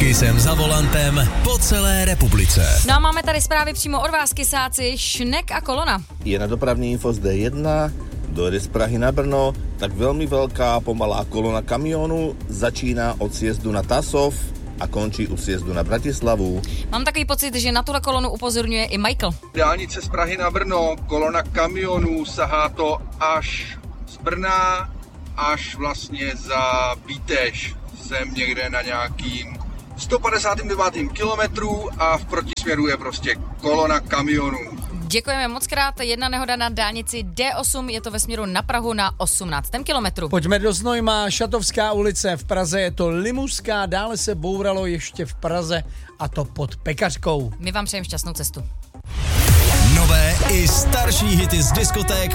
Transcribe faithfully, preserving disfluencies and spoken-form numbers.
Kysem za volantem po celé republice. No a máme tady zprávy přímo od vás, kysáci. Šnek a kolona. Je na dopravní info z D jedna, dojede z Prahy na Brno, tak veľmi veľká pomalá kolona kamionu začíná od sjezdu na Tasov a končí u sjezdu na Bratislavu. Mám takový pocit, že na tuhle kolonu upozorňuje i Michael. Dálnice z Prahy na Brno, kolona kamionů, sahá to až z Brna, až vlastně za Bítež. Jsem někde na nějakým sto padesát devět kilometrů a v protisměru je prostě kolona kamionů. Děkujeme moc krát. Jedna nehoda na dálnici D osm, je to ve směru na Prahu na osmnáctém kilometru. Pojďme do Znojma, Šatovská ulice, v Praze je to Limuská, dále se bouralo ještě v Praze a to pod Pekařkou. My vám přejeme šťastnou cestu. Nové i starší hity z diskoték